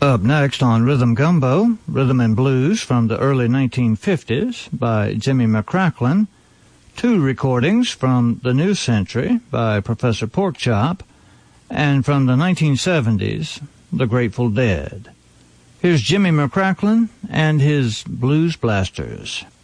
Up next on Rhythm Gumbo, Rhythm and Blues from the early 1950s by Jimmy McCracklin, two recordings from the new century by Professor Porkchop, and from the 1970s, The Grateful Dead. Here's Jimmy McCracklin and his Blues Blasters.